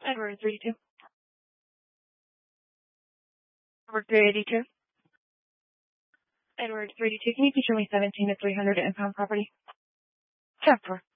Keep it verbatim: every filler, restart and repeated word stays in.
Edward three eighty-two. Edward three eighty-two. Edward three eighty-two. Can you please show me seventeen to three hundred impound property? Chapter.